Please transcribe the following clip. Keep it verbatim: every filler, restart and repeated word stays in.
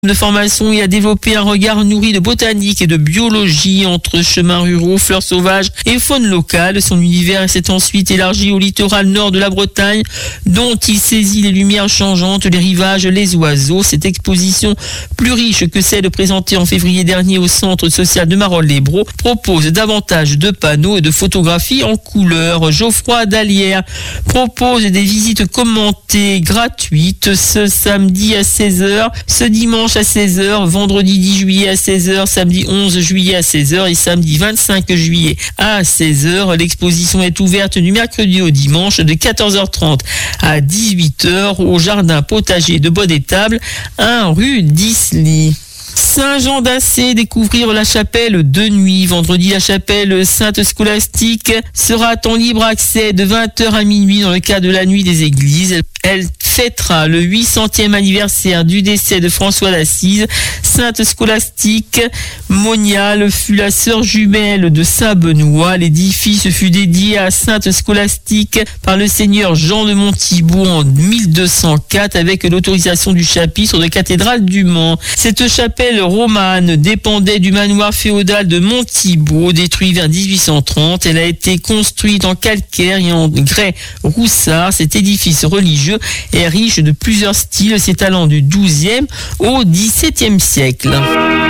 de formation et a développé un regard nourri de botanique et de biologie entre chemins ruraux, fleurs sauvages et faune locale. Son univers s'est ensuite élargi au littoral nord de la Bretagne, dont il saisit les lumières changeantes, les rivages, les oiseaux. Cette exposition, plus riche que celle présentée en février dernier au centre social de Marolles-les-Braaux, propose davantage de panneaux et de photographies en couleur. Geoffroy Dallière propose des visites commentées gratuites ce samedi à seize heures, ce dimanche à seize heures, vendredi dix juillet à seize heures, samedi onze juillet à seize heures et samedi vingt-cinq juillet à seize heures. L'exposition est ouverte du mercredi au dimanche de quatorze heures trente à dix-huit heures au jardin potager de Bodétable, un rue d'Isly. Saint-Jean d'Assé, découvrir la chapelle de nuit. Vendredi, la chapelle Sainte-Scolastique sera en libre accès de vingt heures à minuit dans le cadre de la nuit des églises. Elle fêtera le huit centième anniversaire du décès de François d'Assise. Sainte Scolastique moniale fut la sœur jumelle de Saint Benoît. L'édifice fut dédié à Sainte Scolastique par le seigneur Jean de Monthibaud en mille deux cent quatre avec l'autorisation du chapitre de cathédrale du Mans. Cette chapelle romane dépendait du manoir féodal de Monthibaud, détruit vers dix-huit cent trente. Elle a été construite en calcaire et en grès roussard. Cet édifice religieux est riche de plusieurs styles, s'étalant du douzième au dix-septième siècle.